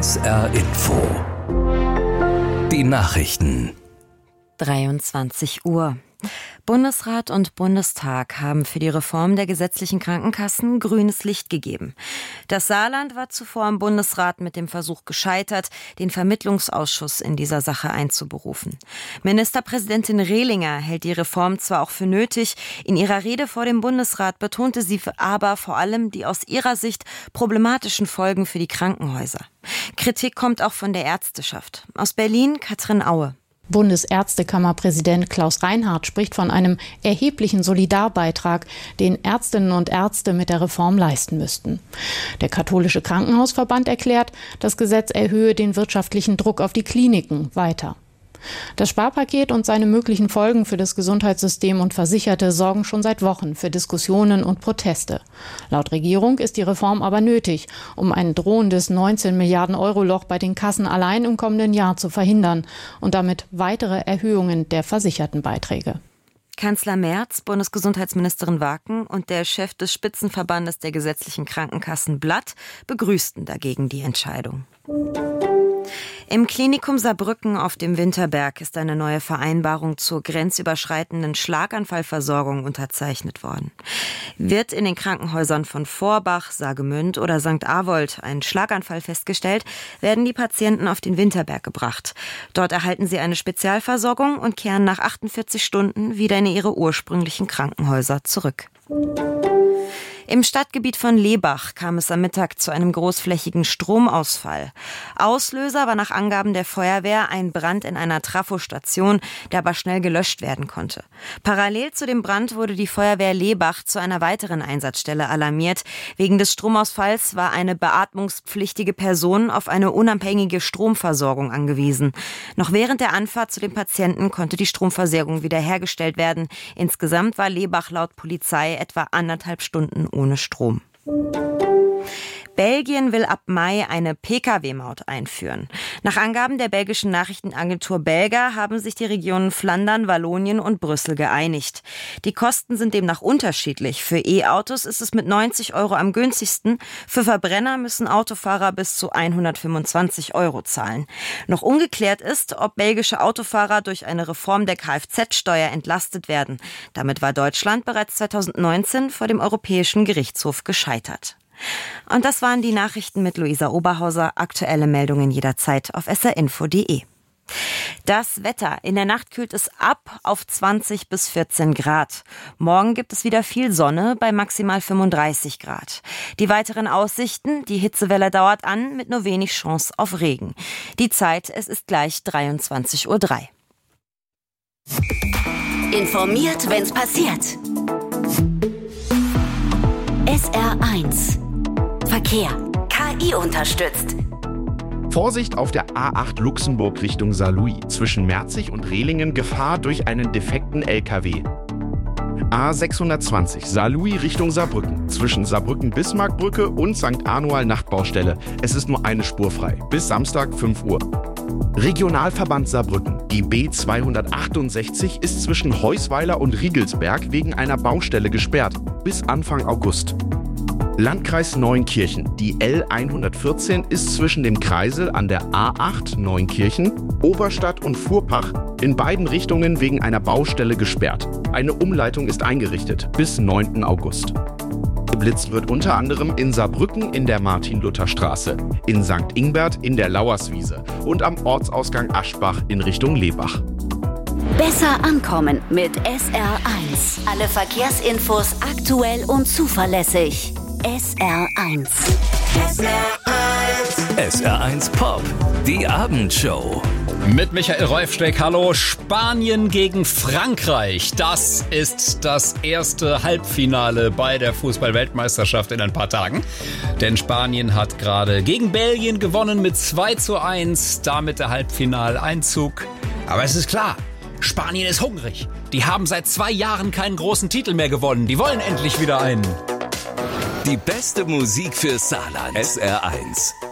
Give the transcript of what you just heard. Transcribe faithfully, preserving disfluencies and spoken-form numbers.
S R Info. Die Nachrichten. dreiundzwanzig Uhr. Bundesrat und Bundestag haben für die Reform der gesetzlichen Krankenkassen grünes Licht gegeben. Das Saarland war zuvor im Bundesrat mit dem Versuch gescheitert, den Vermittlungsausschuss in dieser Sache einzuberufen. Ministerpräsidentin Rehlinger hält die Reform zwar auch für nötig, in ihrer Rede vor dem Bundesrat betonte sie aber vor allem die aus ihrer Sicht problematischen Folgen für die Krankenhäuser. Kritik kommt auch von der Ärzteschaft. Aus Berlin Katrin Aue. Bundesärztekammerpräsident Klaus Reinhardt spricht von einem erheblichen Solidarbeitrag, den Ärztinnen und Ärzte mit der Reform leisten müssten. Der Katholische Krankenhausverband erklärt, das Gesetz erhöhe den wirtschaftlichen Druck auf die Kliniken weiter. Das Sparpaket und seine möglichen Folgen für das Gesundheitssystem und Versicherte sorgen schon seit Wochen für Diskussionen und Proteste. Laut Regierung ist die Reform aber nötig, um ein drohendes neunzehn Milliarden Euro Loch bei den Kassen allein im kommenden Jahr zu verhindern und damit weitere Erhöhungen der Versichertenbeiträge. Kanzler Merz, Bundesgesundheitsministerin Waken und der Chef des Spitzenverbandes der gesetzlichen Krankenkassen Blatt begrüßten dagegen die Entscheidung. Im Klinikum Saarbrücken auf dem Winterberg ist eine neue Vereinbarung zur grenzüberschreitenden Schlaganfallversorgung unterzeichnet worden. Wird in den Krankenhäusern von Vorbach, Saargemünd oder Sankt Avold ein Schlaganfall festgestellt, werden die Patienten auf den Winterberg gebracht. Dort erhalten sie eine Spezialversorgung und kehren nach achtundvierzig Stunden wieder in ihre ursprünglichen Krankenhäuser zurück. Im Stadtgebiet von Lebach kam es am Mittag zu einem großflächigen Stromausfall. Auslöser war nach Angaben der Feuerwehr ein Brand in einer Trafostation, der aber schnell gelöscht werden konnte. Parallel zu dem Brand wurde die Feuerwehr Lebach zu einer weiteren Einsatzstelle alarmiert. Wegen des Stromausfalls war eine beatmungspflichtige Person auf eine unabhängige Stromversorgung angewiesen. Noch während der Anfahrt zu den Patienten konnte die Stromversorgung wiederhergestellt werden. Insgesamt war Lebach laut Polizei etwa anderthalb Stunden ohne Strom. Belgien will ab Mai eine Pkw-Maut einführen. Nach Angaben der belgischen Nachrichtenagentur Belga haben sich die Regionen Flandern, Wallonien und Brüssel geeinigt. Die Kosten sind demnach unterschiedlich. Für E-Autos ist es mit neunzig Euro am günstigsten. Für Verbrenner müssen Autofahrer bis zu hundertfünfundzwanzig Euro zahlen. Noch ungeklärt ist, ob belgische Autofahrer durch eine Reform der Kfz-Steuer entlastet werden. Damit war Deutschland bereits zweitausendneunzehn vor dem Europäischen Gerichtshof gescheitert. Und das waren die Nachrichten mit Luisa Oberhauser. Aktuelle Meldungen jederzeit auf s r info punkt d e. Das Wetter. In der Nacht kühlt es ab auf zwanzig bis vierzehn Grad. Morgen gibt es wieder viel Sonne bei maximal fünfunddreißig Grad. Die weiteren Aussichten. Die Hitzewelle dauert an mit nur wenig Chance auf Regen. Die Zeit, es ist gleich dreiundzwanzig Uhr drei. Informiert, wenn's passiert. S R eins. Verkehr. K I unterstützt. Vorsicht auf der A acht Luxemburg Richtung Saarlouis. Zwischen Merzig und Rehlingen Gefahr durch einen defekten L K W. A sechshundertzwanzig Saarlouis Richtung Saarbrücken. Zwischen Saarbrücken-Bismarckbrücke und Sankt Anual Nachtbaustelle. Es ist nur eine Spur frei. Bis Samstag fünf Uhr. Regionalverband Saarbrücken. Die B zweihundertachtundsechzig ist zwischen Heusweiler und Riegelsberg wegen einer Baustelle gesperrt. Bis Anfang August. Landkreis Neunkirchen. Die L hundertvierzehn ist zwischen dem Kreisel an der A acht Neunkirchen, Oberstadt und Fuhrpach in beiden Richtungen wegen einer Baustelle gesperrt. Eine Umleitung ist eingerichtet bis neunten August. Geblitzt wird unter anderem in Saarbrücken in der Martin-Luther-Straße, in Sankt Ingbert in der Lauerswiese und am Ortsausgang Aschbach in Richtung Lebach. Besser ankommen mit S R eins. Alle Verkehrsinfos aktuell und zuverlässig. S R eins. S R eins. S R eins Pop. Die Abendshow. Mit Michael Reufsteck, hallo. Spanien gegen Frankreich. Das ist das erste Halbfinale bei der Fußball-Weltmeisterschaft in ein paar Tagen. Denn Spanien hat gerade gegen Belgien gewonnen mit zwei zu eins. Damit der Halbfinaleinzug. Aber es ist klar, Spanien ist hungrig. Die haben seit zwei Jahren keinen großen Titel mehr gewonnen. Die wollen endlich wieder einen. Die beste Musik für Saarland. S R eins.